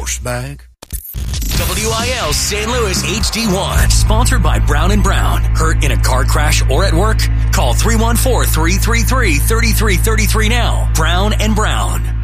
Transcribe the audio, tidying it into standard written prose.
douchebag. WIL St. Louis HD1, sponsored by Brown & Brown. Hurt in a car crash or at work? Call 314-333-3333 now. Brown & Brown.